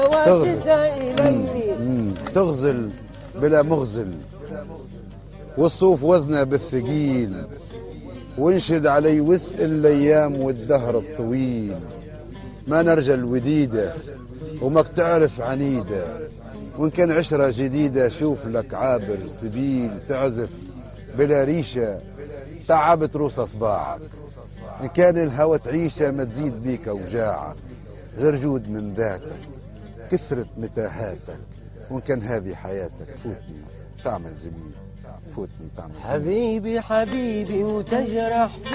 تغزل بلا مغزل، والصوف وزنه بالثقيل، وانشد علي وسء الايام والدهر الطويل. ما نرجى الوديده وماك تعرف عنيده، وان كان عشره جديده شوف لك عابر سبيل. تعزف بلا ريشه تعبت روس اصباعك، ان كان الهوى تعيشه ما تزيد بيك اوجاعك. غير جود من ذاتك كثرة متاهاتك، وان كان هذه حياتك فوتني تعمل جميل، فوتني تعمل جميل. حبيبي حبيبي وتجرح